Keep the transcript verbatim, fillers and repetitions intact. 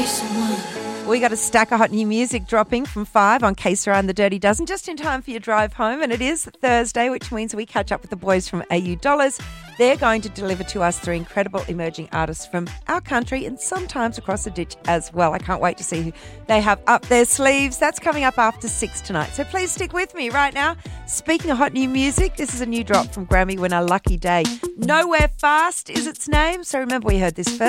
We got a stack of hot new music dropping from five on K S R and the Dirty Dozen, just in time for your drive home. And it is Thursday, which means we catch up with the boys from A U Dollars. They're going to deliver to us three incredible emerging artists from our country and sometimes across the ditch as well. I can't wait to see who they have up their sleeves. That's coming up after six tonight. So please stick with me right now. Speaking of hot new music, this is a new drop from Grammy winner Lucky Day. Nowhere Fast is its name. So remember, we heard this first.